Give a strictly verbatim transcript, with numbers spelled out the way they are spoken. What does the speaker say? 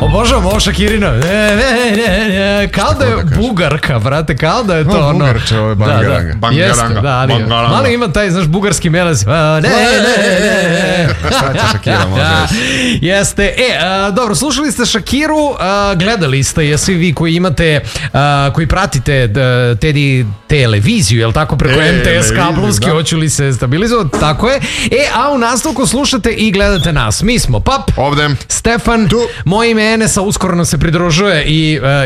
Obožavam ovo Shakirino. Kao da je bugarka, brate, kao da je to ono... Bugarče, ovo je bangaranga. Jeste, da, ali malo ima taj, znaš, bugarski melas. Ne, ne, ne. Sreća Shakira, može reći. Jeste. E, dobro, slušali ste Shakiru, gledali ste je svi vi koji imate, koji pratite Teddy televiziju, jel tako, preko M T S kablovski, hoću li se stabilizovati, tako je. E, a u nastavku slušate i gledate nas. Mi smo Pap, ovde, Stefan, tu, moje ime Enesa, uskoro nam se pridružuje i